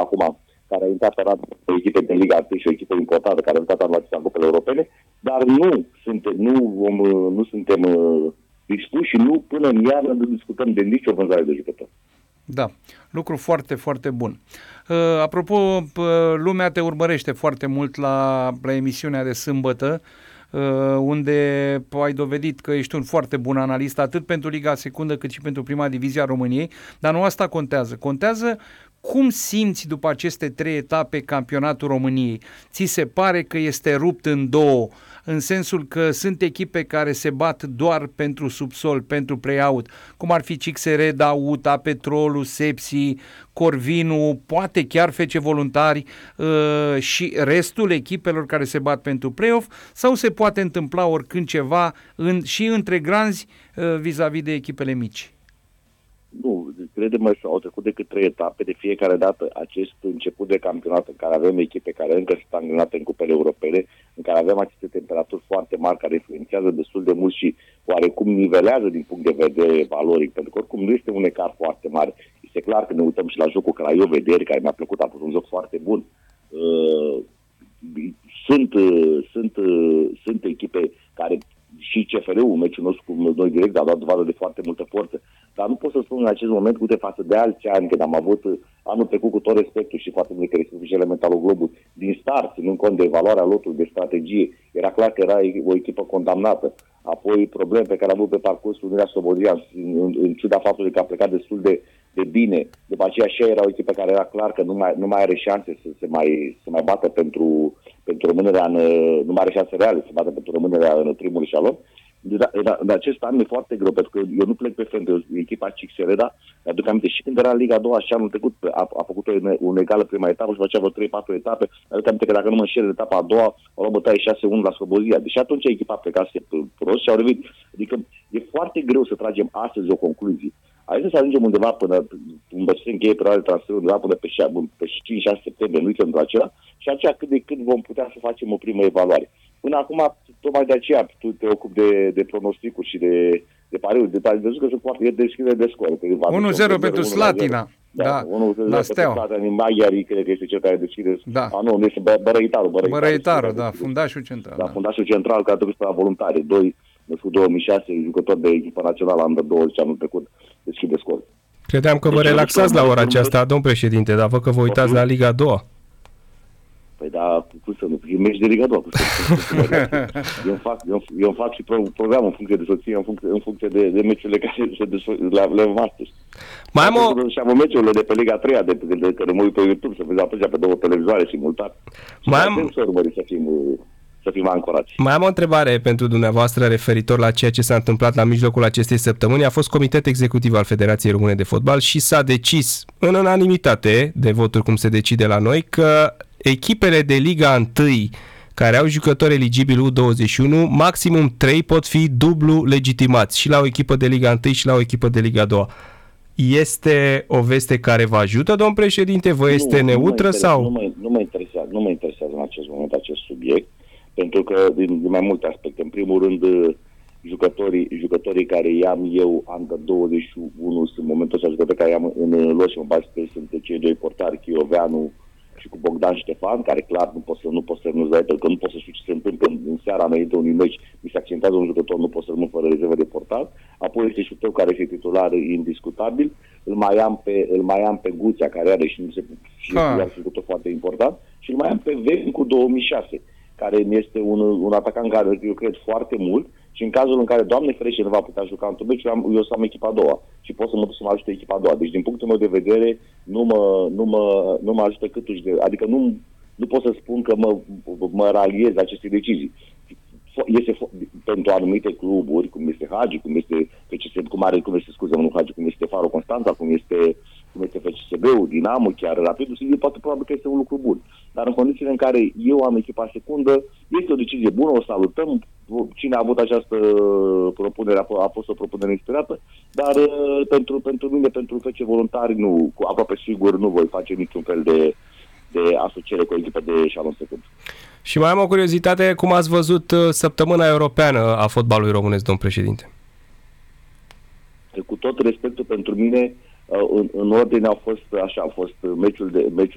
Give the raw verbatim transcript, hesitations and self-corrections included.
acum, care a intrat pe rad o echipă de Liga unu și o echipă importantă care a intrat anul acesta în cupele europene, dar nu suntem, nu, vom, nu suntem dispuși și nu până în iarnă nu discutăm de nicio vânzare de jucători. Da, lucru foarte, foarte bun. Uh, apropo, uh, lumea te urmărește foarte mult la, la emisiunea de sâmbătă, uh, unde ai dovedit că ești un foarte bun analist, atât pentru Liga Secundă cât și pentru Prima Divizie a României, dar nu asta contează. Contează cum simți după aceste trei etape campionatul României. Ți se pare că este rupt în două, în sensul că sunt echipe care se bat doar pentru subsol, pentru play-out, cum ar fi C X R, Dauta, Petrolul, Sepsi, Corvinu, poate chiar F C Voluntari uh, și restul echipelor care se bat pentru play-off, sau se poate întâmpla oricând ceva în, și între granzi uh, vis-a-vis de echipele mici? Nu, crede-mă, au trecut decât trei etape. De fiecare dată acest început de campionat în care avem echipe care încă sunt angrenate în cupele europene, în care avem aceste temperaturi foarte mari care influențează destul de mult și oarecum nivelează din punct de vedere valoric, pentru că oricum nu este un ecar foarte mare. Este clar că ne uităm și la jocul Craiova-Vederi, care mi-a plăcut, a fost un joc foarte bun. Uh, sunt, uh, sunt, uh, sunt echipe care și C F R-ul, meciul nostru cu noi direct, a dat dovadă de foarte multă forță. Dar nu pot să spun în acest moment, uite, față de alți ani, când am avut anul trecut cu tot respectul și foarte mult că respectul și elementarul Globul, din start, ținând cont de evaluarea lotului, de strategie, era clar că era o echipă condamnată. Apoi probleme pe care am avut pe parcursul Unirea Slobodian, în, în ciuda faptului că a plecat destul de, de bine. După aceea și era o echipă care era clar că nu mai, nu mai are șanse să se mai, să mai bată pentru, pentru rămânerea în, nu mai are șanse reale să bată pentru rămânerea în primul eșalon. În acest an e foarte greu, pentru că eu nu plec pe frente, echipa C X R, dar aduc aminte și când era în Liga a doua și anul trecut a, a făcut o, o egală prima etapă și făcea vreo trei patru etape, aduc aminte că dacă nu mă înșel în etapa a doua, au luat bătaie șase unu la Slobozia. Deci atunci echipa plecase prost și au revenit. Adică e foarte greu să tragem astăzi o concluzie. Aici să ajungem undeva până, până se încheie perioada de transfer, undeva până pe, pe cinci șase septembrie, nu uităm de acela, și atunci cât de cât vom putea să facem o primă evaluare. Până acum, tocmai de aceea, tu te ocupi de, de pronosticuri și de, de pariuri, de tari, văzut că sunt foarte deschide de scor. unu zero pentru Slatina. Da, da. unu zero pentru Slatina, Maghiari, cred că este cel care decide. Da. A, nu, este Bărăitarul. Bărăitarul, da, fundașul central. Da, da, fundașul central, care a trebuit să la voluntari. Doi, născut două mii șase, jucător de echipa națională, under douăzeci anul trecut, deschide scor. Credeam că vă relaxați la ora aceasta, domn președinte, dar văd că vă uitați la Liga a doua. Păi da, cum să nu, e meci de Liga a doua. eu, îmi fac, eu, eu îmi fac și pro, program în funcție de soție, în funcție, în funcție de, de meciurile care se desfășoară le astăzi. Mai am o... Și am meciurile de pe Liga a treia, de, de, de care mă uit pe YouTube, să vezi atunci pe două televizoare simultan. Mai am... să urmări să fim... să fim ancorați. Mai am o întrebare pentru dumneavoastră referitor la ceea ce s-a întâmplat la mijlocul acestei săptămâni. A fost comitet executiv al Federației Române de Fotbal și s-a decis în unanimitate de voturi, cum se decide la noi, că echipele de Liga unu care au jucători eligibili U douăzeci și unu, maximum trei pot fi dublu legitimați și la o echipă de Liga unu și la o echipă de Liga a doua. Este o veste care vă ajută, domn președinte? Vă este nu, neutră nu sau? Nu mă, nu, mă interesează, nu mă interesează în acest moment acest subiect, pentru că din, din mai multe aspecte. În primul rând, jucătorii, jucătorii care i-am eu, under douăzeci și unu, sunt momentul ăsta jucători care i-am în los și mă bază că sunt cei doi portari, Chioveanu și cu Bogdan Ștefan, care clar nu pot să nu pot să nu pentru că nu pot să știu ce se întâmplă în, în seara înainte unui meci, mi se accentează un jucător, nu pot să rămân fără rezervă de portar. Apoi este și tău care este titular indiscutabil. Îl mai am pe, îl mai am pe Guțea, care are și nu se și este un jucător foarte important, și îl mai am pe Vecin cu două mii șase, care este un, un atacant care eu cred foarte mult. Și în cazul în care, Doamne ferește, nu va putea juca într-un meci, eu, eu să am echipa a doua și pot să mă duc să mă ajute echipa a doua. Deci, din punctul meu de vedere, nu mă, nu mă, nu mă ajută câtuși de... Adică nu, nu pot să spun că mă, mă raliez aceste decizii. Este pentru anumite cluburi, cum este Hagi, cum este F C S B, cum are, cum este, scuze, nu Hagi, cum este Faro Constanța, cum este, cum este F C S B-ul, Dinamo, chiar Rapidul, poate probabil că este un lucru bun. Dar în condițiile în care eu am echipa secundă, este o decizie bună, o salutăm. Cine a avut această propunere a fost o propunere inspirată, dar pentru, pentru mine, pentru F C Voluntari, nu, aproape sigur nu voi face niciun fel de, de asociere cu o echipă de eșalon secund. Și mai am o curiozitate, cum ați văzut săptămâna europeană a fotbalului românesc, domn președinte? Cu tot respectul pentru mine, în, în ordine au fost așa, a fost meciul de meciul